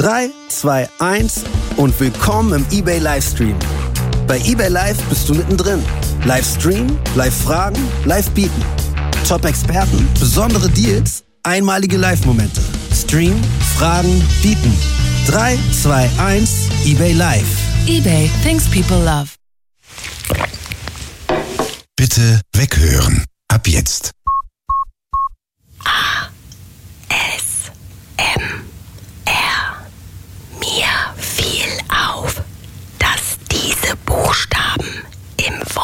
3, 2, 1 und willkommen im eBay Livestream. Bei eBay Live bist du mittendrin. Livestream, Live-Fragen, Live-Bieten. Top-Experten, besondere Deals, einmalige Live-Momente. Stream, Fragen, Bieten. 3, 2, 1, eBay Live. eBay, things people love. Bitte weghören. Ab jetzt.